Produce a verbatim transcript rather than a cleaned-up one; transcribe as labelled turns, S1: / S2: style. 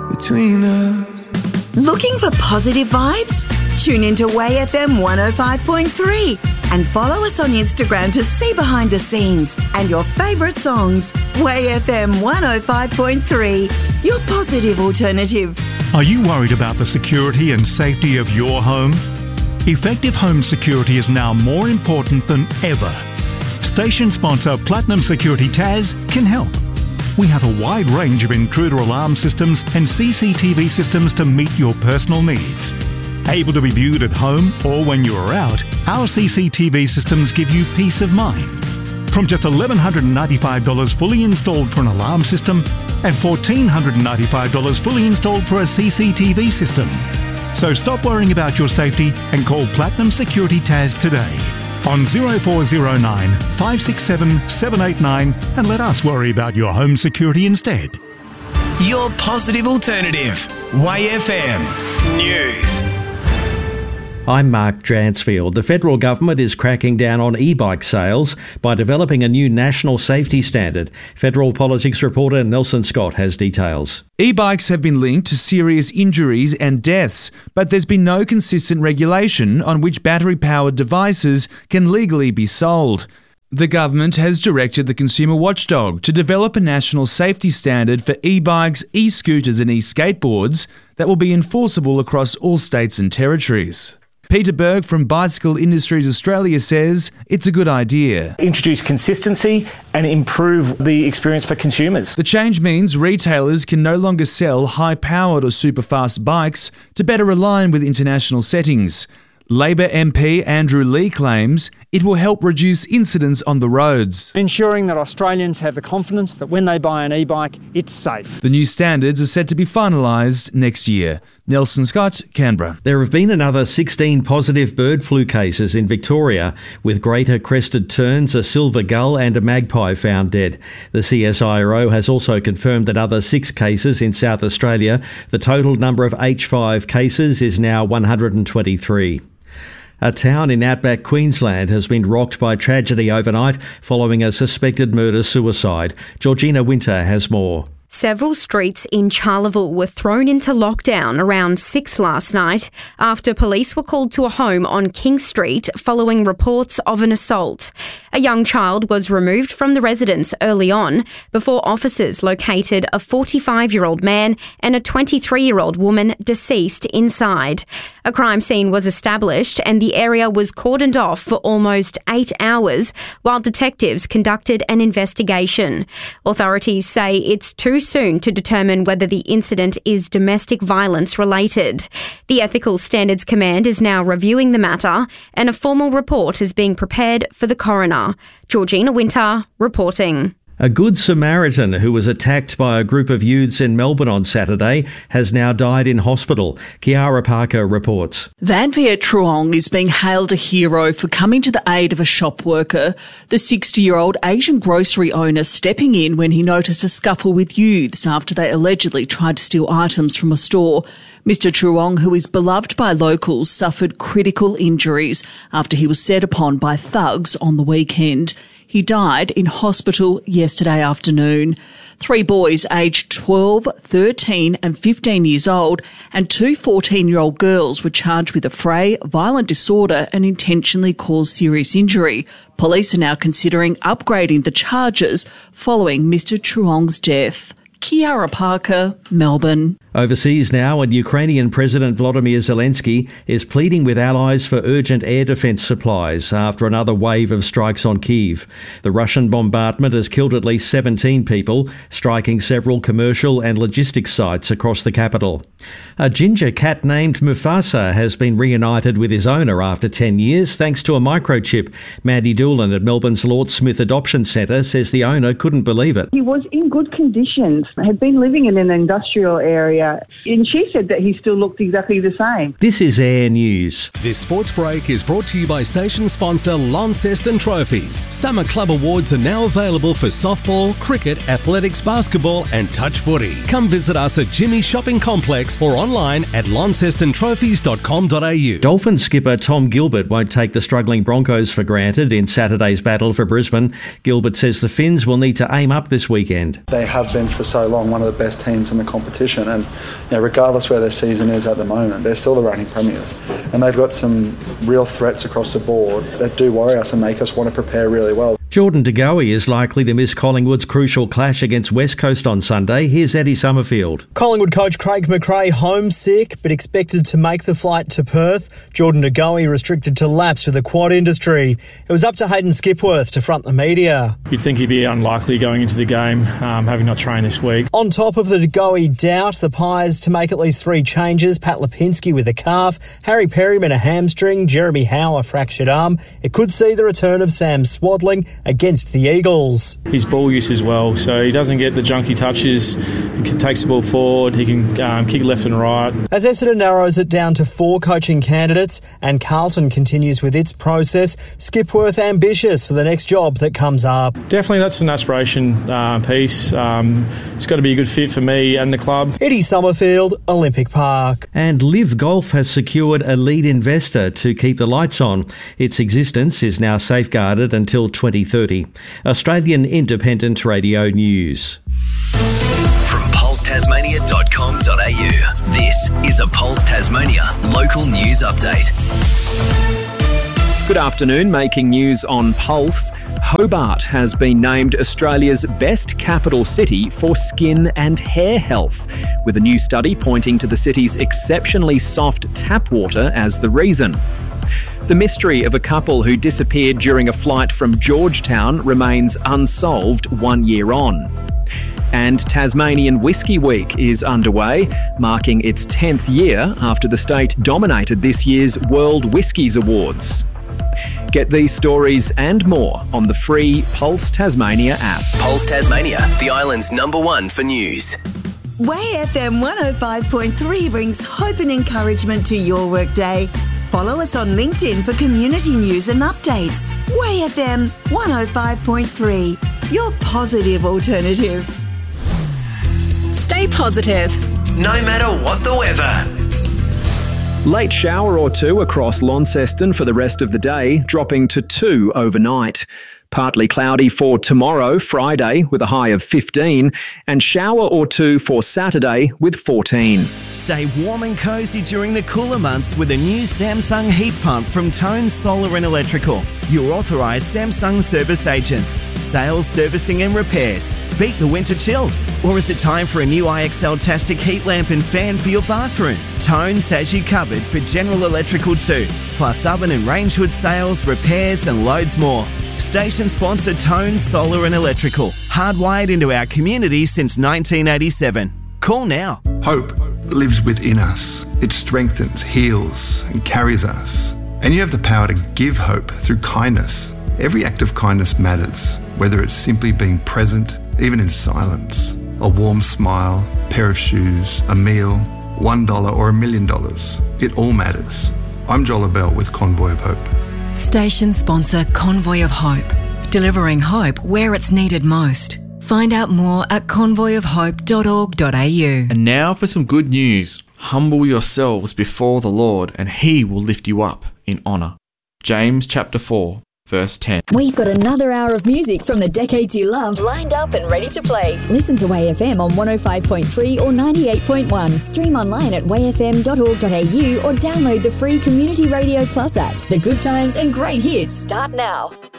S1: between us.
S2: Looking for positive vibes? Tune into Way F M one oh five point three and follow us on Instagram to see behind the scenes and your favourite songs. Way F M one oh five point three, your positive alternative.
S3: Are you worried about the security and safety of your home? Effective home security is now more important than ever. Station sponsor Platinum Security Taz can help. We have a wide range of intruder alarm systems and C C T V systems to meet your personal needs. Able to be viewed at home or when you are out, our C C T V systems give you peace of mind. From just one thousand one hundred ninety-five dollars fully installed for an alarm system and one thousand four hundred ninety-five dollars fully installed for a C C T V system. So stop worrying about your safety and call Platinum Security Taz today on oh four oh nine, five six seven, seven eight nine and let us worry about your home security instead.
S4: Your positive alternative. Way F M News.
S5: I'm Mark Dransfield. The federal government is cracking down on e-bike sales by developing a new national safety standard. Federal politics reporter Nelson Scott has details.
S6: E-bikes have been linked to serious injuries and deaths, but there's been no consistent regulation on which battery-powered devices can legally be sold. The government has directed the consumer watchdog to develop a national safety standard for e-bikes, e-scooters and e-skateboards that will be enforceable across all states and territories. Peter Berg from Bicycle Industries Australia says it's a good idea.
S7: Introduce consistency and improve the experience for consumers.
S6: The change means retailers can no longer sell high-powered or super-fast bikes to better align with international settings. Labor M P Andrew Lee claims it will help reduce incidents on the roads.
S8: Ensuring that Australians have the confidence that when they buy an e-bike, it's safe.
S6: The new standards are set to be finalised next year. Nelson Scott, Canberra.
S5: There have been another sixteen positive bird flu cases in Victoria, with greater crested terns, a silver gull and a magpie found dead. The C S I R O has also confirmed that other six cases in South Australia. The total number of H five cases is now one hundred twenty-three. A town in outback Queensland has been rocked by tragedy overnight following a suspected murder-suicide. Georgina Winter has more.
S9: Several streets in Charleville were thrown into lockdown around six last night after police were called to a home on King Street following reports of an assault. A young child was removed from the residence early on before officers located a forty-five-year-old man and a twenty-three-year-old woman deceased inside. A crime scene was established and the area was cordoned off for almost eight hours while detectives conducted an investigation. Authorities say it's too soon to determine whether the incident is domestic violence related. The Ethical Standards Command is now reviewing the matter and a formal report is being prepared for the coroner. Georgina Winter reporting.
S5: A Good Samaritan who was attacked by a group of youths in Melbourne on Saturday has now died in hospital. Kiara Parker reports.
S10: Van Viet Truong is being hailed a hero for coming to the aid of a shop worker, the sixty-year-old Asian grocery owner stepping in when he noticed a scuffle with youths after they allegedly tried to steal items from a store. Mister Truong, who is beloved by locals, suffered critical injuries after he was set upon by thugs on the weekend. He died in hospital yesterday afternoon. Three boys aged twelve, thirteen and fifteen years old and two fourteen-year-old girls were charged with affray, violent disorder and intentionally caused serious injury. Police are now considering upgrading the charges following Mister Truong's death. Kiara Parker, Melbourne.
S5: Overseas now, and Ukrainian President Volodymyr Zelensky is pleading with allies for urgent air defence supplies after another wave of strikes on Kyiv. The Russian bombardment has killed at least seventeen people, striking several commercial and logistics sites across the capital. A ginger cat named Mufasa has been reunited with his owner after ten years thanks to a microchip. Mandy Doolan at Melbourne's Lord Smith Adoption Centre says the owner couldn't believe it.
S11: He was in good conditions, had been living in an industrial area, and she said that he still looked exactly the same.
S5: This is Air News.
S12: This sports break is brought to you by station sponsor Launceston Trophies. Summer club awards are now available for softball, cricket, athletics, basketball and touch footy. Come visit us at Jimmy's Shopping Complex or online at launceston trophies dot com dot a u.
S5: Dolphins skipper Tom Gilbert won't take the struggling Broncos for granted in Saturday's battle for Brisbane. Gilbert says the Finns will need to aim up this weekend.
S13: They have been for so long one of the best teams in the competition, and
S1: you know, regardless where their season is at the moment, they're still the reigning premiers. And they've got some real threats across the board that do worry us and make us want to prepare really well.
S5: Jordan De Goey is likely to miss Collingwood's crucial clash against West Coast on Sunday. Here's Eddie Summerfield.
S13: Collingwood coach Craig McRae homesick, but expected to make the flight to Perth. Jordan De Goey restricted to laps with the quad industry. It was up to Hayden Skipworth to front the media.
S7: You'd think he'd be unlikely going into the game, um, having not trained this week.
S13: On top of the De Goey doubt, the Pies to make at least three changes. Pat Lipinski with a calf, Harry Perryman a hamstring, Jeremy Howe a fractured arm. It could see the return of Sam Swadling against the Eagles.
S7: His ball use as well, so he doesn't get the junky touches. He takes the ball forward, he can um, kick left and right.
S13: As Essendon narrows it down to four coaching candidates and Carlton continues with its process, Skipworth ambitious for the next job that comes up.
S7: Definitely that's an aspiration uh, piece. Um, it's got to be a good fit for me and the club.
S13: Eddie Summerfield, Olympic Park.
S5: And Live Golf has secured a lead investor to keep the lights on. Its existence is now safeguarded until twenty thirty. Australian Independent Radio News.
S4: From pulse tasmania dot com dot a u, this is a Pulse Tasmania local news update.
S14: Good afternoon, making news on Pulse. Hobart has been named Australia's best capital city for skin and hair health, with a new study pointing to the city's exceptionally soft tap water as the reason. The mystery of a couple who disappeared during a flight from Georgetown remains unsolved one year on. And Tasmanian Whisky Week is underway, marking its tenth year after the state dominated this year's World Whiskies Awards. Get these stories and more on the free Pulse Tasmania app.
S4: Pulse Tasmania, the island's number one for news.
S2: Way F M one oh five point three brings hope and encouragement to your workday. Follow us on LinkedIn for community news and updates. Way F M one oh five point three, your positive alternative.
S15: Stay positive,
S4: no matter what the weather.
S14: Late shower or two across Launceston for the rest of the day, dropping to two overnight. Partly cloudy for tomorrow, Friday, with a high of fifteen, and shower or two for Saturday with fourteen.
S16: Stay warm and cosy during the cooler months with a new Samsung heat pump from Tone Solar and Electrical. Your authorised Samsung service agents. Sales, servicing and repairs. Beat the winter chills. Or is it time for a new I X L-tastic heat lamp and fan for your bathroom? Tone's has you covered for general electrical too. Plus oven and range hood sales, repairs and loads more. Station sponsor Tone Solar and Electrical. Hardwired into our community since nineteen eighty-seven. Call now.
S17: Hope lives within us. It strengthens, heals and carries us. And you have the power to give hope through kindness. Every act of kindness matters, whether it's simply being present, even in silence. A warm smile, pair of shoes, a meal, one dollar or a million dollars. It all matters. I'm Joel Bell with Convoy of Hope.
S18: Station sponsor Convoy of Hope, delivering hope where it's needed most. Find out more at convoy of hope dot org dot a u.
S19: And now for some good news. Humble yourselves before the Lord, and he will lift you up in honour. James chapter four, verse ten.
S20: We've got another hour of music from the decades you love lined up and ready to play. Listen to Way F M on one oh five point three or ninety-eight point one. Stream online at way f m dot org dot a u or download the free Community Radio Plus app. The good times and great hits start now.